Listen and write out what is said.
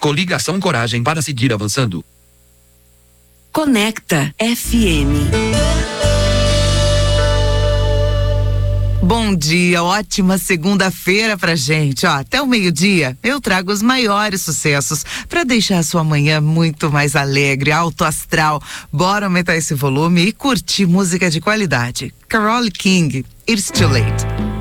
Coligação Coragem para seguir avançando. Conecta FM. Bom dia, ótima segunda-feira pra gente. Ó, até o meio-dia eu trago os maiores sucessos pra deixar a sua manhã muito mais alegre, alto astral. Bora aumentar esse volume e curtir música de qualidade. Carole King, It's Too Late.